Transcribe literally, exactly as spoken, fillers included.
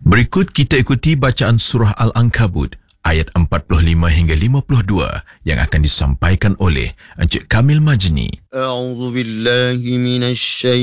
Berikut kita ikuti bacaan surah Al-Ankabut ayat empat puluh lima hingga lima puluh dua yang akan disampaikan oleh Encik Kamil Majni. A'udzu billahi minasy